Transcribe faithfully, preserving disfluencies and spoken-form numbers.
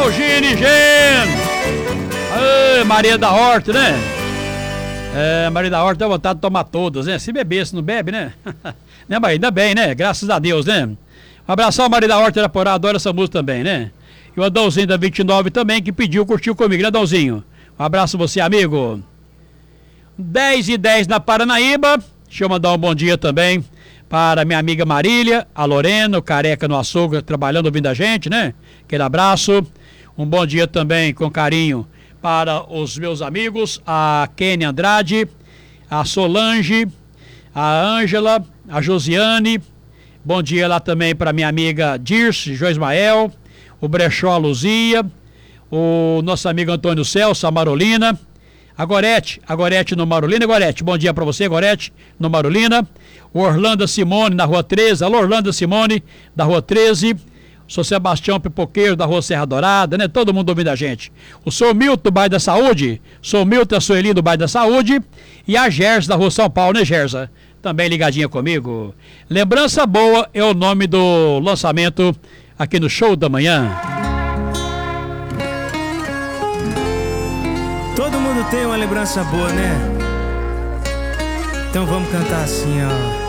Ô, Gine, Gene! Ai, Maria da Horta, né? É, Maria da Horta dá vontade de tomar todas, né? Se beber, se não bebe, né? Né, Maria? Ainda bem, né? Graças a Deus, né? Um abração, Maria da Horta da Porá, adora essa música também, né? E o Adãozinho da vinte e nove também, que pediu, curtiu comigo, né, Adãozinho? Um abraço você, amigo. dez e dez na Paranaíba. Deixa eu mandar um bom dia também para minha amiga Marília, a Lorena, o Careca no Açougue, trabalhando, ouvindo a gente, né? Aquele abraço. Um bom dia também, com carinho, para os meus amigos, a Kenny Andrade, a Solange, a Ângela, a Josiane. Bom dia lá também para minha amiga Dirce, Joismael, o Brechó, a Luzia, o nosso amigo Antônio Celso, a Marolina, a Gorete, a Gorete no Marolina. Gorete, bom dia para você, Gorete, no Marolina. O Orlando Simone, na Rua treze. Alô, Orlando Simone, da Rua treze. O São Sebastião Pipoqueiro, da Rua Serra Dourada, né? Todo mundo ouvindo a gente. O Sou Milton, do Bairro da Saúde. Sou Milton, a Sueli, do Bairro da Saúde. E a Gersa, da Rua São Paulo, né, Gersa? Também ligadinha comigo. Lembrança Boa é o nome do lançamento aqui no Show da Manhã. Todo mundo tem uma lembrança boa, né? Então vamos cantar assim, ó.